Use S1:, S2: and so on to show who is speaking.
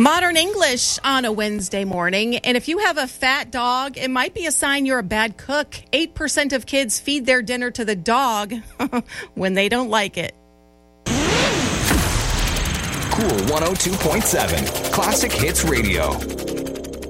S1: Modern English on a Wednesday morning. And if you have a fat dog, it might be a sign you're a bad cook. 8% of kids feed their dinner to the dog when they don't like it.
S2: Cool 102.7 Classic Hits Radio.